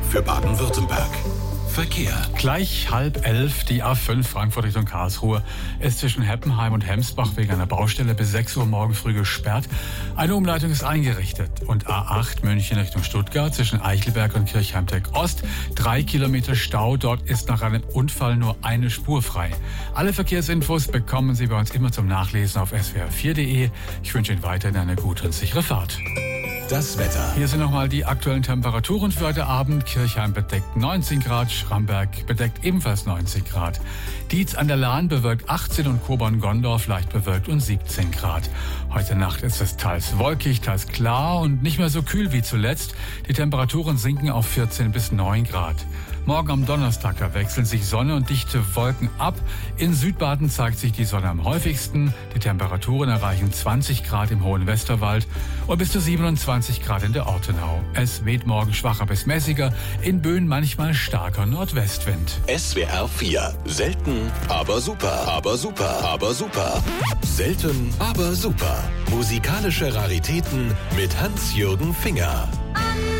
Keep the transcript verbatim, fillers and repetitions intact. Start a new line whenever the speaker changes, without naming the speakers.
für Baden-Württemberg. Verkehr.
Gleich halb elf, die A fünf Frankfurt Richtung Karlsruhe ist zwischen Heppenheim und Hemsbach wegen einer Baustelle bis sechs Uhr morgen früh gesperrt. Eine Umleitung ist eingerichtet. Und A acht München Richtung Stuttgart zwischen Eichelberg und Kirchheimteck Ost. Drei Kilometer Stau. Dort ist nach einem Unfall nur eine Spur frei. Alle Verkehrsinfos bekommen Sie bei uns immer zum Nachlesen auf s w r vier punkt d e. Ich wünsche Ihnen weiterhin eine gute und sichere Fahrt.
Das Wetter.
Hier sind nochmal die aktuellen Temperaturen für heute Abend. Kirchheim bedeckt neunzehn Grad, Schramberg bedeckt ebenfalls neunzehn Grad. Dietz an der Lahn bewölkt achtzehn und Kobern-Gondorf leicht bewölkt und siebzehn Grad. Heute Nacht ist es teils wolkig, teils klar und nicht mehr so kühl wie zuletzt. Die Temperaturen sinken auf vierzehn bis neun Grad. Morgen am Donnerstag, da wechseln sich Sonne und dichte Wolken ab. In Südbaden zeigt sich die Sonne am häufigsten. Die Temperaturen erreichen zwanzig Grad im hohen Westerwald und bis zu siebenundzwanzig Grad in der Ortenau. Es weht morgen schwacher bis mäßiger, in Böen manchmal starker Nordwestwind.
S W R vier. Selten, aber super. Aber super. Aber super. Selten, aber super. Musikalische Raritäten mit Hans-Jürgen Finger.